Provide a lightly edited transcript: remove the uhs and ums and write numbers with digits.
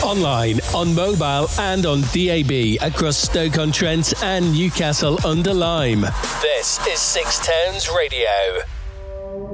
Online, on mobile and on DAB across Stoke-on-Trent and Newcastle-under-Lyme. This is Six Towns Radio.